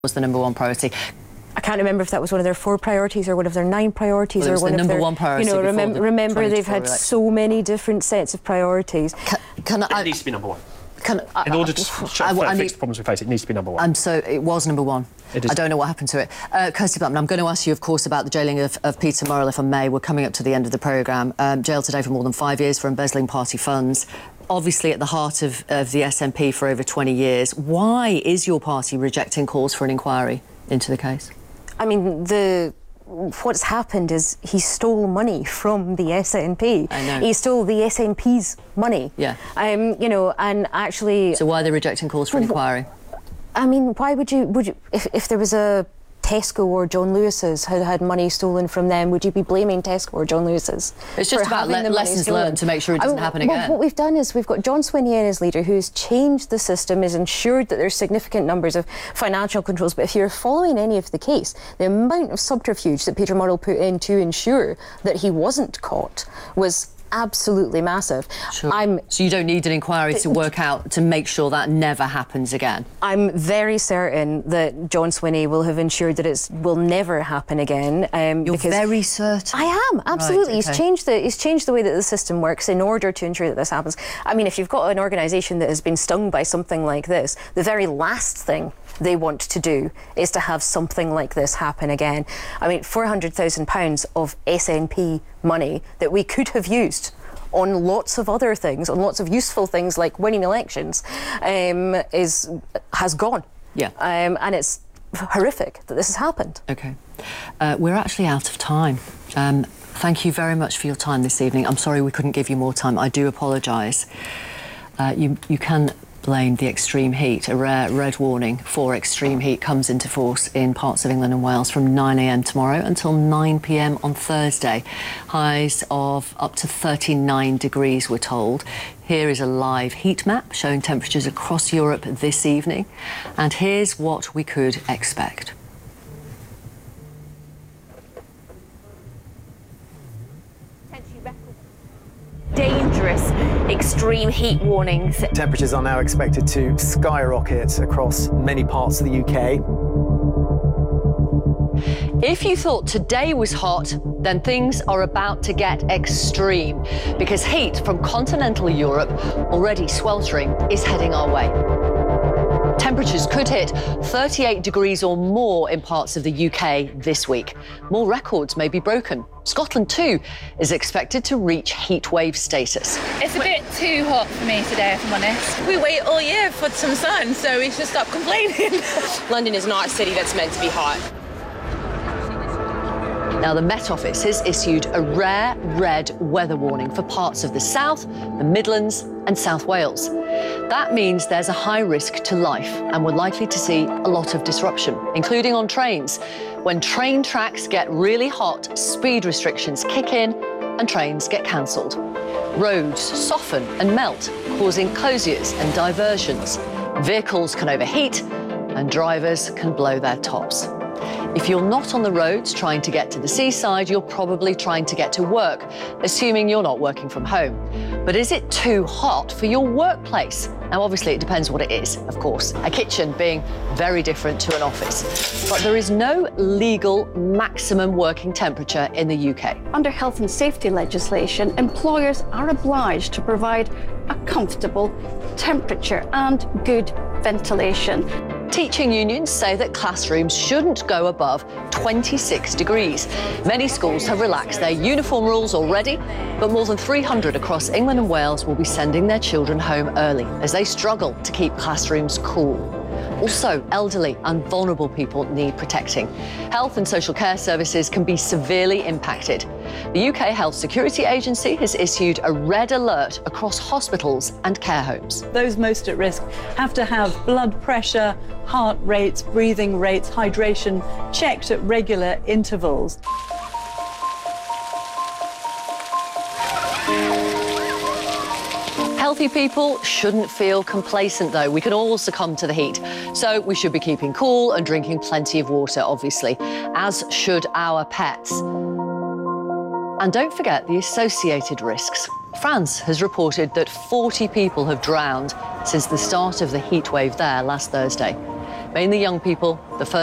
was the #1 priority. I can't remember if that was one of their 4 priorities or one of their 9 priorities, well, or one the of their #1 priority. You know, remember they've had election. so many different sets of priorities. It needs to be #1. In order to fix the problems we face, it needs to be #1. So it was #1. I don't know what happened to it. Kirsty Blackman, I'm going to ask you, of course, about the jailing of Peter Murrell, if I may. We're coming up to the end of the programme. Jailed today for more than 5 years for embezzling party funds. Obviously at the heart of the SNP for over 20 years. Why is your party rejecting calls for an inquiry into the case? I mean, what's happened is he stole money from the SNP. I know. He stole the SNP's money. Yeah. You know, and actually... So why are they rejecting calls for an inquiry? I mean, why would you if there was a Tesco or John Lewis's had money stolen from them, would you be blaming Tesco or John Lewis's? It's just about lessons learned to make sure it doesn't happen again. What we've done is we've got John Swinney in as leader, who's changed the system, has ensured that there's significant numbers of financial controls. But if you're following any of the case, the amount of subterfuge that Peter Murrell put in to ensure that he wasn't caught was absolutely massive. Sure. So you don't need an inquiry to work out, to make sure that never happens again? I'm very certain that John Swinney will have ensured that it will never happen again. You're very certain? I am, absolutely. Right, okay. He's changed the way that the system works in order to ensure that this happens. I mean, if you've got an organisation that has been stung by something like this, the very last thing they want to do is to have something like this happen again. I mean, £400,000 of SNP money that we could have used on lots of other things, on lots of useful things like winning elections, has gone. Yeah. And it's horrific that this has happened. OK. We're actually out of time. Thank you very much for your time this evening. I'm sorry we couldn't give you more time. I do apologise. You can blame the extreme heat. A rare red warning for extreme heat comes into force in parts of England and Wales from 9 a.m. tomorrow until 9 p.m. on Thursday. Highs of up to 39 degrees, we're told. Here is a live heat map showing temperatures across Europe this evening. And here's what we could expect. Dangerous extreme heat warnings. Temperatures are now expected to skyrocket across many parts of the UK. If you thought today was hot, then things are about to get extreme, because heat from continental Europe, already sweltering, is heading our way. Temperatures could hit 38 degrees or more in parts of the UK this week. More records may be broken. Scotland, too, is expected to reach heatwave status. It's a bit too hot for me today, if I'm honest. We wait all year for some sun, so we should stop complaining. London is not a city that's meant to be hot. Now, the Met Office has issued a rare red weather warning for parts of the South, the Midlands and South Wales. That means there's a high risk to life, and we're likely to see a lot of disruption, including on trains. When train tracks get really hot, speed restrictions kick in and trains get cancelled. Roads soften and melt, causing closures and diversions. Vehicles can overheat and drivers can blow their tops. If you're not on the roads trying to get to the seaside, you're probably trying to get to work, assuming you're not working from home. But is it too hot for your workplace? Now, obviously, it depends what it is, of course. A kitchen being very different to an office. But there is no legal maximum working temperature in the UK. Under health and safety legislation, employers are obliged to provide a comfortable temperature and good ventilation. Teaching unions say that classrooms shouldn't go above 26 degrees. Many schools have relaxed their uniform rules already, but more than 300 across England and Wales will be sending their children home early as they struggle to keep classrooms cool. Also, elderly and vulnerable people need protecting. Health and social care services can be severely impacted. The UK Health Security Agency has issued a red alert across hospitals and care homes. Those most at risk have to have blood pressure, heart rates, breathing rates, hydration checked at regular intervals. Healthy people shouldn't feel complacent, though. We can all succumb to the heat. So we should be keeping cool and drinking plenty of water, obviously, as should our pets. And don't forget the associated risks. France has reported that 40 people have drowned since the start of the heatwave there last Thursday. mainly young people, the first